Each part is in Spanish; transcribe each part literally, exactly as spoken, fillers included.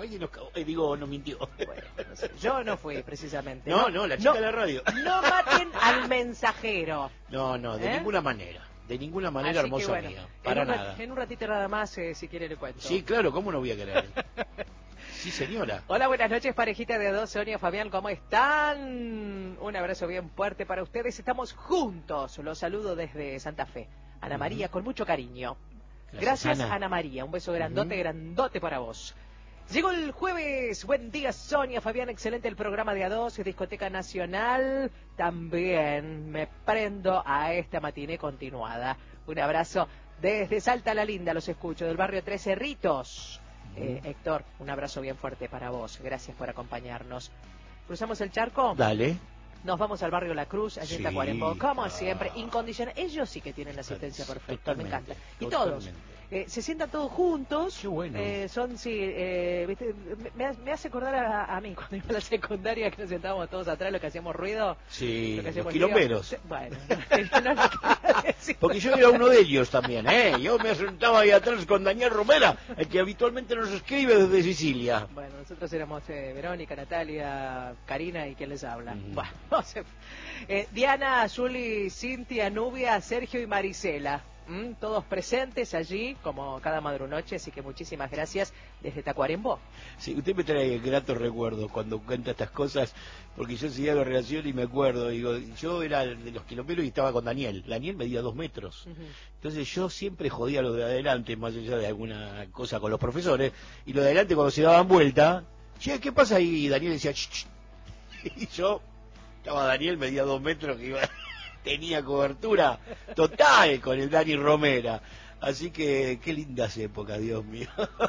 alguien nos cagó, eh, digo, nos mintió. Bueno, no sé, yo no fui precisamente. No, no, la chica no, de la radio. No maten al mensajero. No, no, de ¿Eh? ninguna manera. De ninguna manera, Así hermosa que, bueno, mía. Para en un, nada. En un ratito nada más, eh, si quiere le cuento. Sí, claro, ¿cómo no voy a querer? Sí, señora. Hola, buenas noches, parejita de a dos, Sonia, Fabián, ¿cómo están? Un abrazo bien fuerte para ustedes. Estamos juntos. Los saludo desde Santa Fe. Ana uh-huh. María, con mucho cariño. Gracias, Gracias Ana. Ana María. Un beso grandote, uh-huh. grandote para vos. Llegó el jueves. Buen día, Sonia, Fabián. Excelente el programa de A dos, Discoteca Nacional. También me prendo a esta matiné continuada. Un abrazo desde Salta la Linda. Los escucho del barrio Tres Cerritos. Eh, Héctor, un abrazo bien fuerte para vos. Gracias por acompañarnos. ¿Cruzamos el charco? Dale. Nos vamos al barrio La Cruz, allí en Sí, Tacuarembó. Como ah, siempre, incondicional. Ellos sí que tienen la asistencia perfecta, me encanta. Y totalmente. todos. Eh, se sientan todos juntos. Qué bueno. Eh, son, sí, eh, ¿viste? Me, me hace acordar a, a mí cuando iba a la secundaria que nos sentábamos todos atrás, lo que hacíamos ruido. Sí, lo que hacíamos los quilomberos. lío. Bueno, no, no, no porque yo era uno de ellos también, ¿eh? Yo me sentaba ahí atrás con Daniel Romera, el que habitualmente nos escribe desde Sicilia. Bueno, nosotros éramos eh, Verónica, Natalia, Karina y quien les habla. Mm. Bueno, no sé. Eh, Diana, Juli, Cintia, Nubia, Sergio y Marisela. ¿Mm? Todos presentes allí, como cada madrunoche, así que muchísimas gracias desde Tacuarembó. Sí, usted me trae gratos recuerdos cuando cuenta estas cosas, porque yo seguía la relación y me acuerdo, digo, yo era de los quilomberos y estaba con Daniel. Daniel medía dos metros. Uh-huh. Entonces yo siempre jodía a los de adelante, más allá de alguna cosa con los profesores, y los de adelante cuando se daban vuelta, che, ¿qué pasa ahí? Y Daniel decía, ch, ch. Y yo, estaba Daniel, medía dos metros, que iba... tenía cobertura total con el Dani Romera. Así que qué lindas épocas, Dios mío.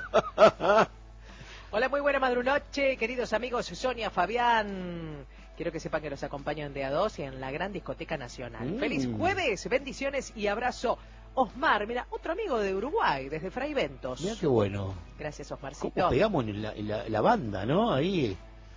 Hola, muy buena madrunoche, queridos amigos, Sonia, Fabián. Quiero que sepan que los acompañan de A dos y en la gran discoteca nacional. Mm. Feliz jueves, bendiciones y abrazo. Osmar, mira, otro amigo de Uruguay, desde Fray Ventos. Mira qué bueno. Gracias, Osmarcito. ¿Cómo pegamos en la, en la, la banda, no? Ahí.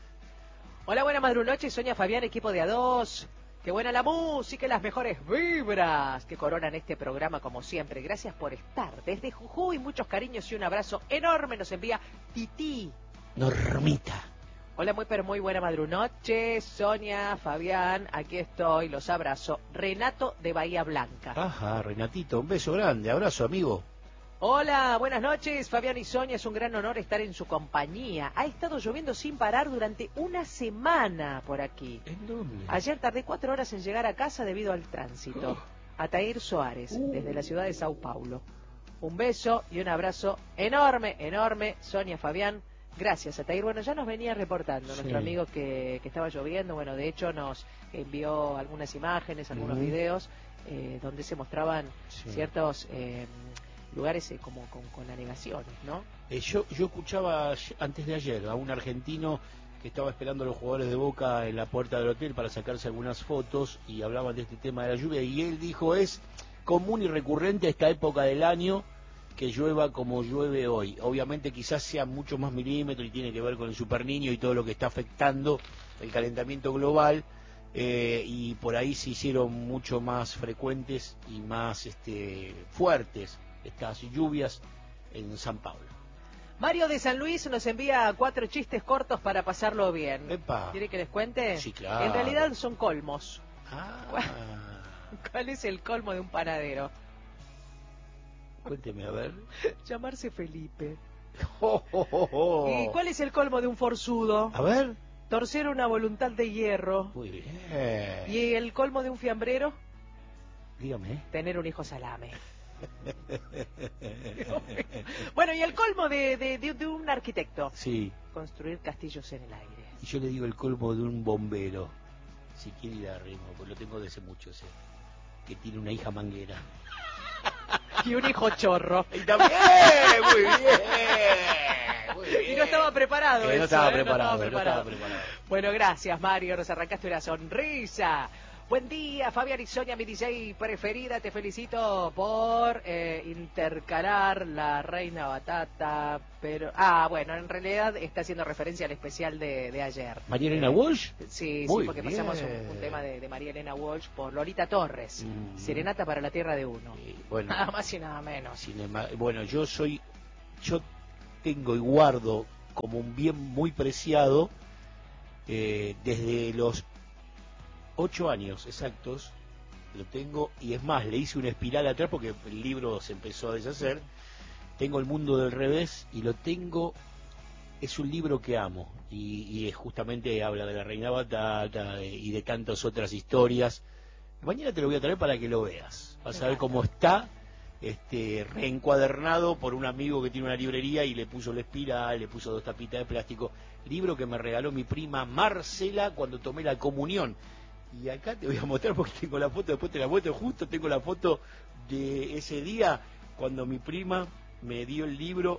Hola, buena madrunoche, Sonia, Fabián, equipo de A dos. Qué buena la música y las mejores vibras que coronan este programa como siempre. Gracias por estar. Desde Jujuy, muchos cariños y un abrazo enorme nos envía Titi. Normita. Hola, muy pero muy buena madrunoche. Sonia, Fabián, aquí estoy, los abrazo. Renato de Bahía Blanca. Ajá, Renatito, un beso grande, abrazo, amigo. Hola, buenas noches, Fabián y Sonia, es un gran honor estar en su compañía. Ha estado lloviendo sin parar durante una semana por aquí. ¿En dónde? Ayer tardé cuatro horas en llegar a casa debido al tránsito. Oh. Atair Soares, uh. desde la ciudad de Sao Paulo. Un beso y un abrazo enorme, enorme, Sonia, Fabián. Gracias, Atair. Bueno, ya nos venía reportando sí. nuestro amigo que, que estaba lloviendo. Bueno, de hecho nos envió algunas imágenes, algunos uh-huh. videos, eh, donde se mostraban sí. ciertos... Eh, lugares eh, como con, con anegaciones, ¿no? Eh, yo, yo escuchaba antes de ayer a un argentino que estaba esperando a los jugadores de Boca en la puerta del hotel para sacarse algunas fotos y hablaban de este tema de la lluvia y él dijo es común y recurrente a esta época del año que llueva como llueve hoy. Obviamente quizás sea mucho más milímetros y tiene que ver con el superniño y todo lo que está afectando el calentamiento global. Eh, y por ahí se hicieron mucho más frecuentes y más este, fuertes estas lluvias en San Pablo. Mario de San Luis nos envía cuatro chistes cortos para pasarlo bien. Epa. ¿Quiere que les cuente? Sí, claro. En realidad son colmos. Ah. ¿Cuál es el colmo de un panadero? Cuénteme, a ver. Llamarse Felipe. Oh, oh, oh, oh. ¿Y cuál es el colmo de un forzudo? A ver. Torcer una voluntad de hierro. Muy bien. ¿Y el colmo de un fiambrero? Dígame. Tener un hijo salame. Bueno, y el colmo de, de, de, de un arquitecto. Sí. Construir castillos en el aire. Y yo le digo el colmo de un bombero. Si quiere ir a ritmo, pues lo tengo desde mucho, ese. Que tiene una hija manguera. Y un hijo chorro. Y también, muy bien. Muy bien. Y no estaba preparado. Eh, eso, no, estaba ¿eh? preparado, no estaba preparado, no estaba preparado. Bueno, gracias, Mario. Nos arrancaste una sonrisa. Buen día, Fabián y Sonia, mi D J preferida. Te felicito por eh, intercalar la Reina Batata. Pero ah, bueno, en realidad está haciendo referencia al especial de, de ayer. ¿María Elena eh, Walsh? Sí, Muy sí, porque bien. pasamos un, un tema de, de María Elena Walsh por Lolita Torres. Mm. Serenata para la Tierra de Uno. Sí, bueno, nada más y nada menos. Cinema, bueno, yo soy... Yo tengo y guardo como un bien muy preciado eh, desde los ocho años exactos. Lo tengo, y es más, le hice una espiral atrás porque el libro se empezó a deshacer. Tengo El mundo del revés y lo tengo. Es un libro que amo y, y justamente habla de la Reina Batata y de tantas otras historias. Mañana te lo voy a traer para que lo veas. Vas a ver cómo está este, reencuadernado por un amigo que tiene una librería y le puso la espiral, le puso dos tapitas de plástico. Libro que me regaló mi prima Marcela cuando tomé la comunión. Y acá te voy a mostrar porque tengo la foto, después te la muestro, justo tengo la foto de ese día cuando mi prima me dio el libro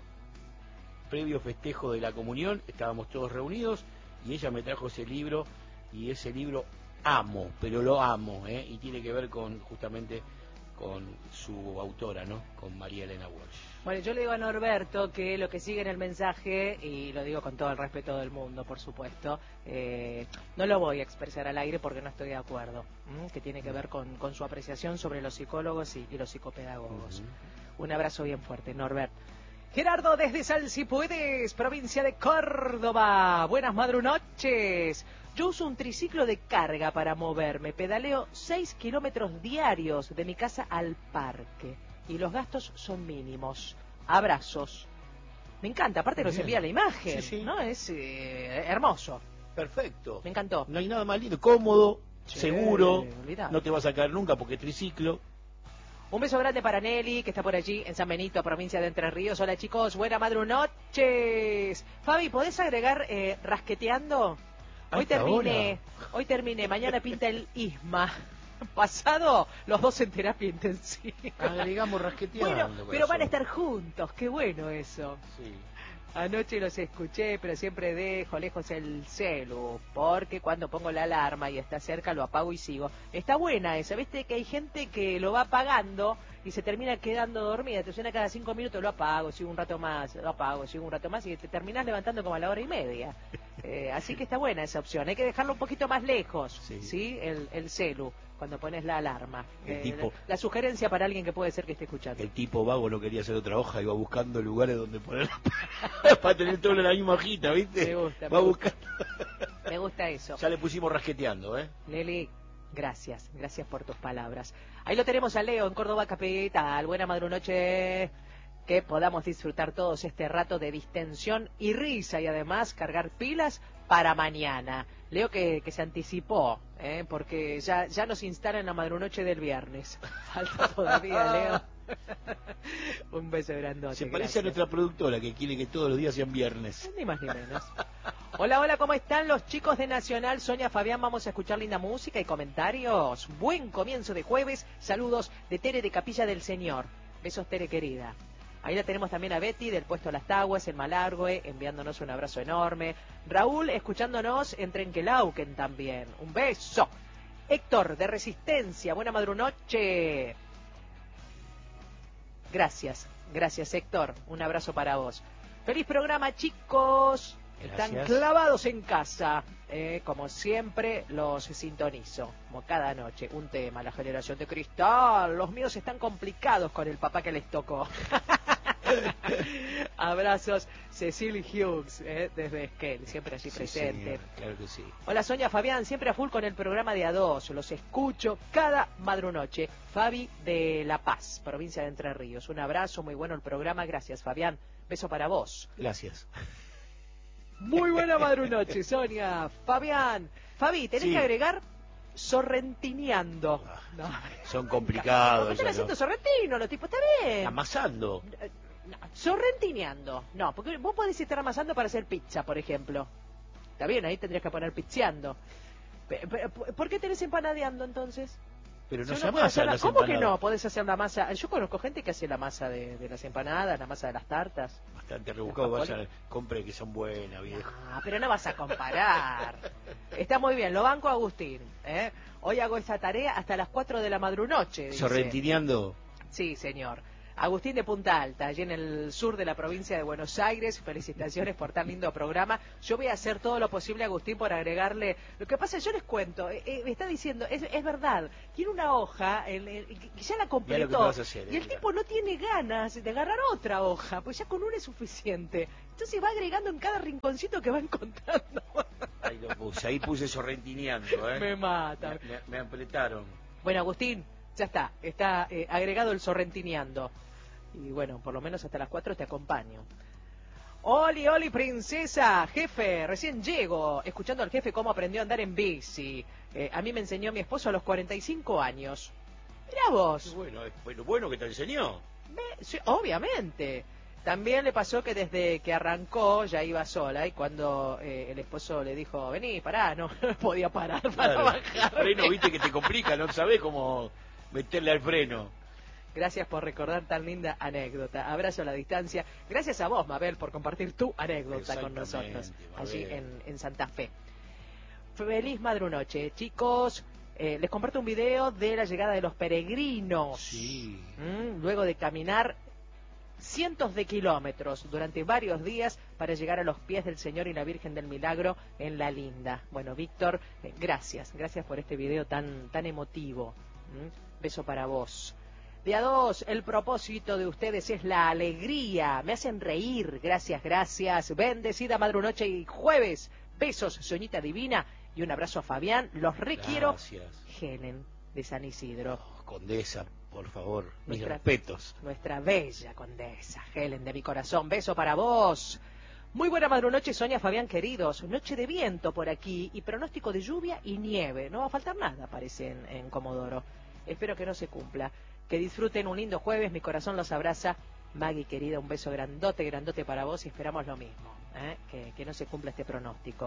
previo festejo de la comunión. Estábamos todos reunidos y ella me trajo ese libro, y ese libro amo, pero lo amo, ¿eh? Y tiene que ver con justamente con su autora, ¿no? Con María Elena Walsh. Bueno, yo le digo a Norberto que lo que sigue en el mensaje, y lo digo con todo el respeto del mundo, por supuesto, eh, no lo voy a expresar al aire porque no estoy de acuerdo, ¿m? Que tiene que ver con, con su apreciación sobre los psicólogos y, y los psicopedagogos. Uh-huh. Un abrazo bien fuerte, Norbert. Gerardo desde Salsipuedes, provincia de Córdoba. Buenas madrunoches. Yo uso un triciclo de carga para moverme. Pedaleo seis kilómetros diarios de mi casa al parque. Y los gastos son mínimos. Abrazos. Me encanta, aparte nos envía la imagen, sí, sí. ¿No? Es eh, hermoso. Perfecto. Me encantó. No hay nada más lindo, cómodo, sí, seguro, olvidate. No te vas a caer nunca porque es triciclo. Un beso grande para Nelly, que está por allí en San Benito, provincia de Entre Ríos. Hola chicos, buena madrunoches. Fabi, ¿podés agregar eh, rasqueteando? Hoy terminé, hoy terminé, mañana pinta el Isma. Pasado, los dos en terapia intensiva. Agregamos rasqueteando. Bueno, pero van a estar juntos, qué bueno eso. Sí. Anoche los escuché, pero siempre dejo lejos el celu, porque cuando pongo la alarma y está cerca lo apago y sigo. Está buena esa, viste que hay gente que lo va apagando y se termina quedando dormida. Te suena cada cinco minutos, lo apago, sigo un rato más, lo apago, sigo un rato más, y te terminás levantando como a la hora y media. Eh, así que está buena esa opción. Hay que dejarlo un poquito más lejos, ¿sí? ¿Sí? El, el celu, cuando pones la alarma. El eh, tipo, la, la sugerencia para alguien que puede ser que esté escuchando. El tipo vago no quería hacer otra hoja, iba buscando lugares donde poner para tener todo en la misma hojita, ¿viste? Me gusta, Va me gusta. buscando. Me gusta eso. Ya le pusimos rasqueteando, ¿eh? Leli, gracias, gracias por tus palabras. Ahí lo tenemos a Leo en Córdoba Capital. Buena madrunoche. Que podamos disfrutar todos este rato de distensión y risa, y además cargar pilas para mañana. Leo que, que se anticipó, ¿eh? Porque ya, ya nos instalan la madrunoche del viernes. Falta todavía, Leo. Un beso grandote. Se parece gracias. a nuestra productora que quiere que todos los días sean viernes. Ni más ni menos. Hola, hola, ¿cómo están los chicos de Nacional? Sonia, Fabián, vamos a escuchar linda música y comentarios. Buen comienzo de jueves. Saludos de Tere de Capilla del Señor. Besos, Tere querida. Ahí la tenemos también a Betty del puesto Las Taguas en Malargüe, enviándonos un abrazo enorme. Raúl escuchándonos en Trenquelauquen también. Un beso. Héctor de Resistencia, buena madrunoche. Gracias, gracias Héctor. Un abrazo para vos. Feliz programa, chicos. Gracias. Están clavados en casa. Eh, como siempre, los sintonizo. Como cada noche. Un tema, la generación de cristal. Los míos están complicados con el papá que les tocó. Abrazos, Cecil Hughes, eh, desde Esquel, siempre allí sí, presente. Señor, claro que sí. Hola Sonia, Fabián, siempre a full con el programa de A dos. Los escucho cada madrunoche. Fabi de La Paz, provincia de Entre Ríos. Un abrazo, muy bueno el programa. Gracias, Fabián. Beso para vos. Gracias. Muy buena madrunoche, Sonia. Fabián. Fabi, tenés sí. que agregar sorrentineando. Ah, no. Son complicados. ¿Cómo están haciendo no? sorrentino? Los tipos, está bien. Amasando. No, sorrentineando. No, porque vos podés estar amasando para hacer pizza, por ejemplo. Está bien, ahí tendrías que poner pizzeando. ¿Por qué tenés empanadeando entonces? Pero no si se amasa las ¿Cómo empanadas? que no? Podés hacer la masa. Yo conozco gente que hace la masa de, de las empanadas, la masa de las tartas. Bastante rebuscado, vaya, compre que son buenas, viejo. Ah, pero no vas a comparar. Está muy bien, lo banco Agustín. ¿eh? Hoy hago esa tarea hasta las cuatro de la madrunoche. Dice. Sorrentineando. Sí, señor. Agustín de Punta Alta, allí en el sur de la provincia de Buenos Aires. Felicitaciones por tan lindo programa. Yo voy a hacer todo lo posible, Agustín, por agregarle. Lo que pasa, yo les cuento, eh, eh, me está diciendo, es, es verdad, tiene una hoja, el, el, que ya la completó, hacer, y el tipo no tiene ganas de agarrar otra hoja, pues ya con una es suficiente. Entonces va agregando en cada rinconcito que va encontrando. Ahí lo puse, ahí puse sorrentineando, ¿eh? Me mata. Me, me, me apretaron. Bueno, Agustín, ya está, está eh, agregado el sorrentineando. Y bueno, por lo menos hasta las cuatro te acompaño. Oli, oli, princesa, jefe, recién llego, escuchando al jefe cómo aprendió a andar en bici. Eh, a mí me enseñó mi esposo a los cuarenta y cinco años. Mirá vos. Bueno, bueno, bueno que te enseñó. Me, sí, obviamente. También le pasó que desde que arrancó ya iba sola y cuando eh, el esposo le dijo, vení, pará, no, no podía parar para claro, bajar. El freno, viste que te complica, no sabés cómo meterle al freno. Gracias por recordar tan linda anécdota. Abrazo a la distancia. Gracias a vos, Mabel, por compartir tu anécdota con nosotros Mabel. Allí en, en Santa Fe. Feliz madrunoche, chicos. Eh, les comparto un video de la llegada de los peregrinos. Sí. ¿Mm? Luego de caminar cientos de kilómetros durante varios días para llegar a los pies del Señor y la Virgen del Milagro en La Linda. Bueno, Víctor, eh, gracias. Gracias por este video tan, tan emotivo. ¿Mm? Beso para vos. De a dos, el propósito de ustedes es la alegría. Me hacen reír. Gracias, gracias. Bendecida madrunoche y jueves. Besos, Soñita Divina. Y un abrazo a Fabián. Los requiero. Gracias. Helen, de San Isidro. Oh, condesa, por favor. Mis nuestra, respetos. Nuestra bella condesa. Helen, de mi corazón. Beso para vos. Muy buena madrunoche, Sonia, Fabián, queridos. Noche de viento por aquí y pronóstico de lluvia y nieve. No va a faltar nada, parece, en, en Comodoro. Espero que no se cumpla. Que disfruten un lindo jueves, mi corazón los abraza. Maggie, querida, un beso grandote, grandote para vos y esperamos lo mismo, ¿eh? que, que no se cumpla este pronóstico.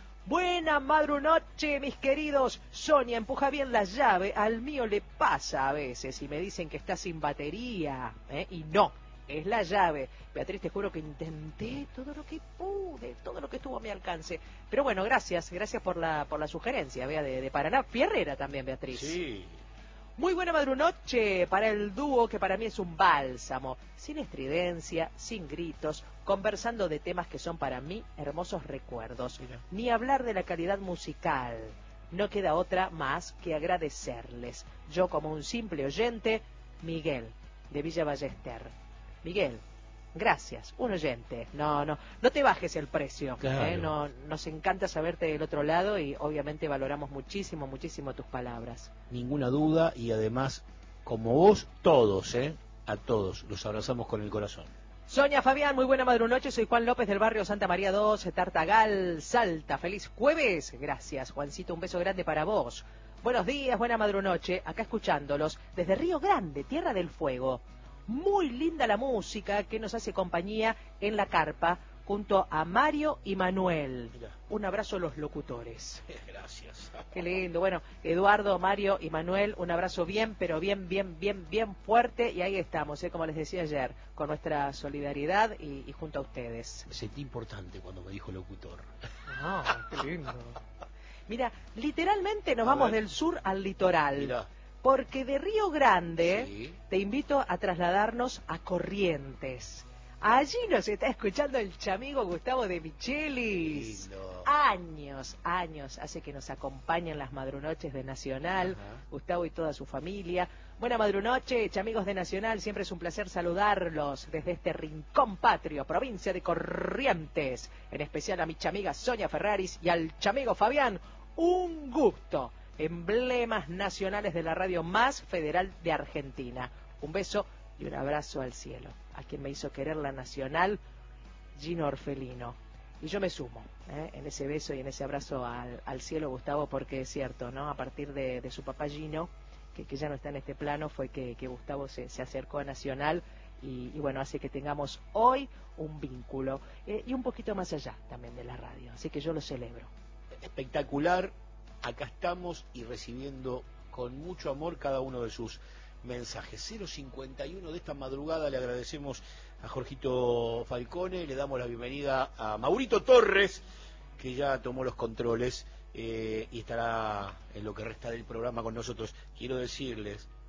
Buena madrunoche, mis queridos. Sonia, empuja bien la llave, al mío le pasa a veces y me dicen que está sin batería, ¿eh? y no, es la llave. Beatriz, te juro que intenté todo lo que pude, todo lo que estuvo a mi alcance. Pero bueno, gracias, gracias por la, por la sugerencia, Bea, de, de Paraná. Fierrera también, Beatriz. Sí. Muy buena madrunoche para el dúo que para mí es un bálsamo, sin estridencia, sin gritos, conversando de temas que son para mí hermosos recuerdos. Mira. Ni hablar de la calidad musical. No queda otra más que agradecerles. Yo como un simple oyente, Miguel, de Villa Ballester. Miguel, gracias, un oyente. No, no, no te bajes el precio. Claro. ¿eh? No, nos encanta saberte del otro lado y obviamente valoramos muchísimo, muchísimo tus palabras. Ninguna duda y además, como vos, todos, ¿eh? A todos, los abrazamos con el corazón. Sonia, Fabián, muy buena madrunoche. Soy Juan López del barrio Santa María dos, Tartagal, Salta. Feliz jueves. Gracias, Juancito, un beso grande para vos. Buenos días, buena madrunoche. Acá escuchándolos desde Río Grande, Tierra del Fuego. Muy linda la música que nos hace compañía en la carpa junto a Mario y Manuel. Mira. Un abrazo a los locutores. Gracias. Qué lindo. Bueno, Eduardo, Mario y Manuel, un abrazo bien, pero bien, bien, bien, bien fuerte. Y ahí estamos, ¿eh? Como les decía ayer, con nuestra solidaridad y, y junto a ustedes. Me sentí importante cuando me dijo locutor. Ah, qué lindo. Mira, literalmente nos a vamos ver. Del sur al litoral. Mira. Porque de Río Grande sí. te invito a trasladarnos a Corrientes. Allí nos está escuchando el chamigo Gustavo de Michelis. Lindo. Años, años hace que nos acompañan las madrunoches de Nacional. Ajá. Gustavo y toda su familia. Buena madrunoche, chamigos de Nacional. Siempre es un placer saludarlos desde este rincón patrio, provincia de Corrientes. En especial a mi chamiga Sonia Ferraris y al chamigo Fabián. Un gusto. Emblemas nacionales de la radio más federal de Argentina. Un beso y un abrazo al cielo. A quien me hizo querer la Nacional, Gino Orfelino. Y yo me sumo ¿eh? en ese beso y en ese abrazo al, al cielo, Gustavo, porque es cierto, ¿no? A partir de, de su papá Gino, que, que ya no está en este plano, fue que, que Gustavo se, se acercó a Nacional y, y bueno, hace que tengamos hoy un vínculo eh, y un poquito más allá también de la radio. Así que yo lo celebro. Espectacular. Acá estamos y recibiendo con mucho amor cada uno de sus mensajes. Cero cincuenta y uno de esta madrugada. Le agradecemos a Jorgito Falcone, le damos la bienvenida a Maurito Torres, que ya tomó los controles eh, y estará en lo que resta del programa con nosotros. Quiero decirles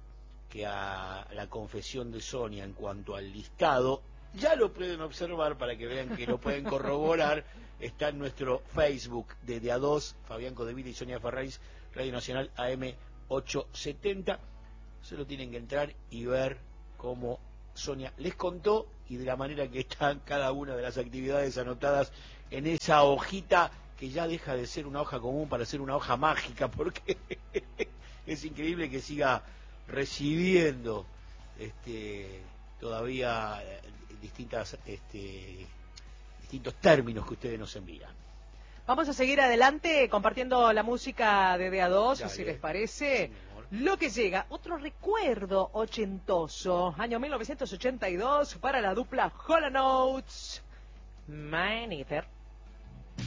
que a la confesión de Sonia en cuanto al listado, ya lo pueden observar para que vean que lo pueden corroborar. Está en nuestro Facebook de De A dos, Fabián Codevila y Sonia Ferraris, Radio Nacional A M ochocientos setenta. Solo tienen que entrar y ver cómo Sonia les contó y de la manera que están cada una de las actividades anotadas en esa hojita que ya deja de ser una hoja común para ser una hoja mágica, porque es increíble que siga recibiendo este todavía distintas este distintos términos que ustedes nos envían. Vamos a seguir adelante compartiendo la música de De A dos, Dale. si les parece. Sí, lo que llega, otro recuerdo ochentoso, año mil novecientos ochenta y dos, para la dupla Hall and Oates, Man Eater.